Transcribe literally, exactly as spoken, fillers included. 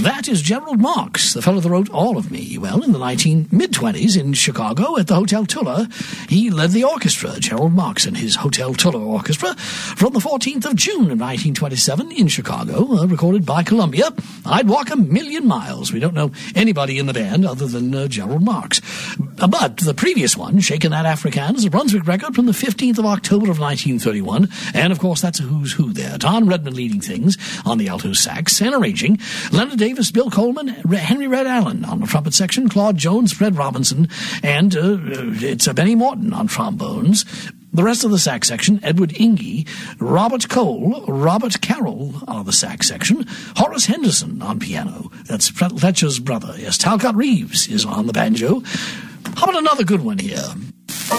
That is Gerald Marks, the fellow that wrote All of Me. Well, in the nineteen mid-twenties in Chicago at the Hotel Tuller, he led the orchestra, Gerald Marks and his Hotel Tuller Orchestra, from the fourteenth of June of nineteen twenty-seven in Chicago, uh, recorded by Columbia. I'd Walk a Million Miles. We don't know anybody in the band other than uh, Gerald Marks. Uh, but the previous one, Shakin' That Afrikaans, is a Brunswick record from the fifteenth of October of nineteen thirty-one. And, of course, that's a who's who there. Don Redman leading things on the alto sax and arranging. Leonard Davis, Bill Coleman, Henry Red Allen on the trumpet section, Claude Jones, Fred Robinson, and uh, it's a Benny Morton on trombones. The rest of the sax section, Edward Inge, Robert Cole, Robert Carroll on the sax section, Horace Henderson on piano. That's Fletcher's brother. Yes, Talcott Reeves is on the banjo. How about another good one here?